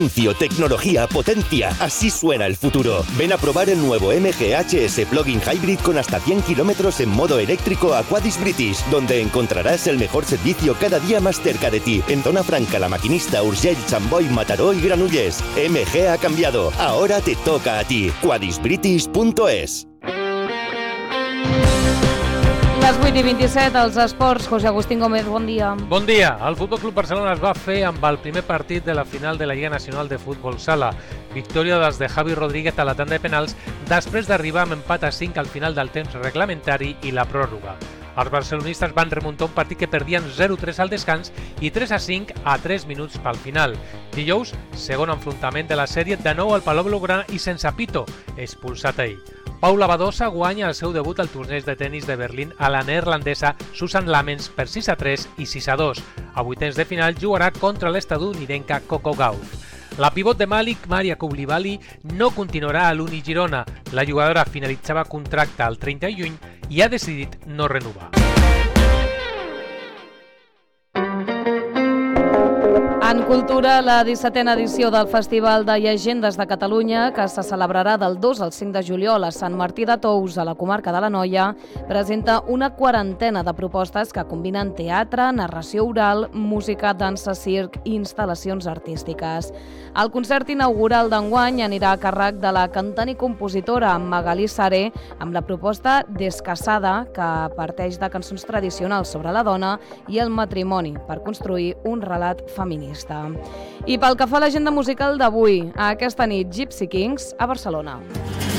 Tecnología, potencia, así suena el futuro. Ven a probar el nuevo MGHS Plug-in Hybrid con hasta 100 kilómetros en modo eléctrico a Quadis British, donde encontrarás el mejor servicio cada día más cerca de ti. En Zona Franca, La Maquinista, Urgell, Chamboy, Mataró y Granollers. MG ha cambiado. Ahora te toca a ti. quadisbritish.es. Les 8:27, als esports. José Agustín Gómez, bon dia. Bon dia. El Futbol Club Barcelona es va fer amb el primer partit de la final de la Lliga Nacional de Futbol Sala. Victòria dels de Javi Rodríguez a la tanda de penals després d'arribar amb empat a 5 al final del temps reglamentari i la pròrroga. Els barcelonistes van remuntar un partit que perdien 0-3 al descans i 3-5 a 3 minuts pel final. Dijous, segon enfrontament de la sèrie, de nou al Palau Blaugrana i sense Pito, expulsat ahir. Paula Badosa guanya el seu debut al torneig de tennis de Berlín a la neerlandesa Susan Lamens per 6-3 i 6-2. A vuitens de final jugarà contra l'estadounidenca Coco Gauff. La pivot de Màlic, Maria Koulibaly, no continuarà a l'Uni Girona. La jugadora finalitzava contracte el 30 de juny i ha decidit no renovar. En cultura, la 17a edició del Festival de Llegendes de Catalunya, que se celebrarà del 2 al 5 de juliol a Sant Martí de Tous, a la comarca de l'Anoia, presenta una quarantena de propostes que combinen teatre, narració oral, música, dansa, circ i instal·lacions artístiques. El concert inaugural d'enguany anirà a càrrec de la cantant i compositora Magalí Saré, amb la proposta Descasada, que parteix de cançons tradicionals sobre la dona i el matrimoni per construir un relat feminista. I pel que fa a l'agenda musical d'avui, aquesta nit Gypsy Kings a Barcelona.